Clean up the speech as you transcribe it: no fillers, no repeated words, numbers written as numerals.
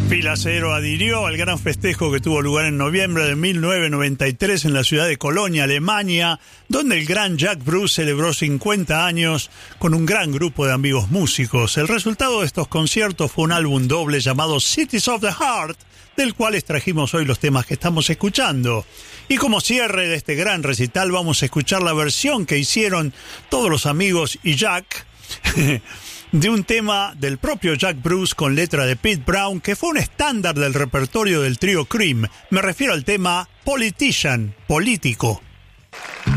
Fila Cero adhirió al gran festejo que tuvo lugar en noviembre de 1993 en la ciudad de Colonia, Alemania, donde el gran Jack Bruce celebró 50 años con un gran grupo de amigos músicos. El resultado de estos conciertos fue un álbum doble llamado Cities of the Heart, del cual extrajimos hoy los temas que estamos escuchando. Y como cierre de este gran recital vamos a escuchar la versión que hicieron todos los amigos y Jack de un tema del propio Jack Bruce con letra de Pete Brown, que fue un estándar del repertorio del trío Cream. Me refiero al tema Politician, político.